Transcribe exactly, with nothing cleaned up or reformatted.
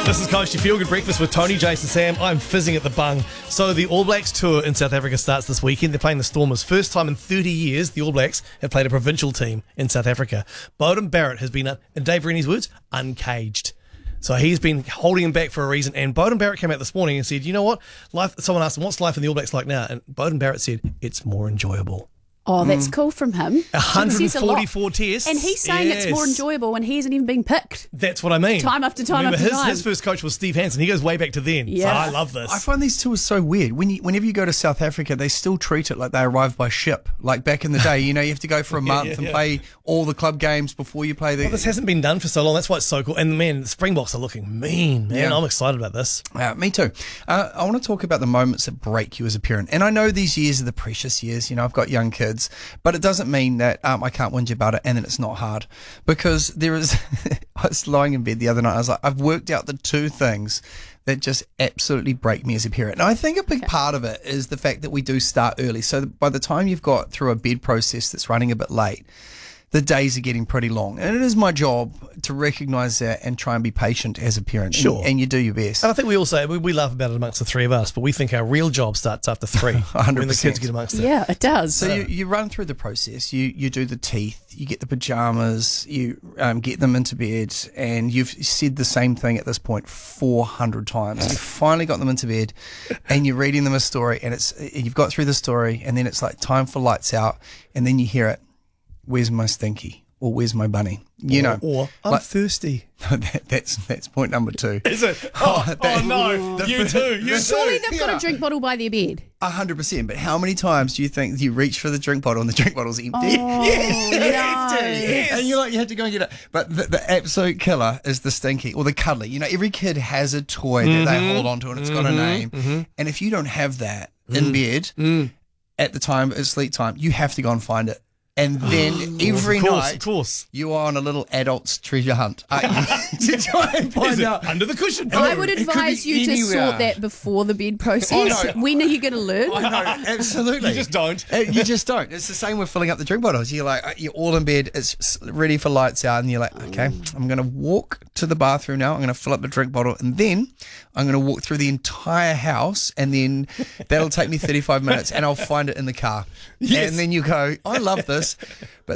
This is Coach, your Feel Good Breakfast with Tony, Jason, Sam. I'm fizzing at the bung. So the All Blacks tour in South Africa starts this weekend. They're playing the Stormers. First time in thirty years, the All Blacks have played a provincial team in South Africa. Beauden Barrett has been, in Dave Rennie's words, uncaged. So he's been holding him back for a reason. And Beauden Barrett came out this morning and said, you know what? Life. Someone asked him, what's life in the All Blacks like now? And Beauden Barrett said, it's more enjoyable. Oh, that's mm. cool from him. one hundred forty-four tests. And he's saying yes. it's more enjoyable when he hasn't even been picked. That's what I mean. Time after time Remember, after his, time. His first coach was Steve Hansen. He goes way back to then. Yeah. So I love this. I find these tours so weird. When you, whenever you go to South Africa, they still treat it like they arrive by ship. Like back in the day, you know, you have to go for a month yeah, and yeah. play all the club games before you play the... Well, this hasn't been done for so long. That's why it's so cool. And, man, the Springboks are looking mean, man. Yeah. I'm excited about this. Uh, me too. Uh, I want to talk about the moments that break you as a parent. And I know these years are the precious years. You know, I've got young kids. But it doesn't mean that um, I can't whinge about it and that it's not hard. Because there is... I was lying in bed the other night. I was like, I've worked out the two things that just absolutely break me as a parent. And I think a big okay. part of it is the fact that we do start early. So by the time you've got through a bed process that's running a bit late, the days are getting pretty long. And it is my job to recognise that and try and be patient as a parent. Sure. And, and you do your best. And I think we all say, we, we laugh about it amongst the three of us, but we think our real job starts after three. one hundred percent. When the kids get amongst it. Yeah, it does. So you, you run through the process. You you do the teeth. You get the pajamas. You um, get them into bed. And you've said the same thing at this point four hundred times. You've finally got them into bed and you're reading them a story. And it's you've got through the story and then it's like time for lights out. And then you hear it. Where's my stinky? Or where's my bunny? You or, know. Or I'm like, thirsty. that, that's that's point number two. Is it? Oh, that, oh no. the, You too. You Surely too. they've got a drink bottle by their bed. A hundred percent. But how many times do you think you reach for the drink bottle and the drink bottle's empty? Oh, Yes, no. yes. And you're like, you have to go and get it. But the, the absolute killer is the stinky or the cuddly. You know, every kid has a toy that they hold on to and it's got a name. mm-hmm. And if you don't have that in Mm. bed Mm. at the time it's sleep time, you have to go and find it. And then every of course, night, of course. you are on a little adult's treasure hunt, aren't you? to try and find Is it out. under the cushion? I would it could advise be you to anywhere. sort that before the bed process. I know. When are you going to learn? I know, absolutely. You just don't. Uh, You just don't. It's the same with filling up the drink bottles. You're like, uh, you're all in bed, it's s- ready for lights out, and you're like, okay, I'm going to walk to the bathroom now. I'm going to fill up the drink bottle, and then I'm going to walk through the entire house, and then that'll take me thirty-five minutes, and I'll find it in the car. Yes. And then you go, I love this. But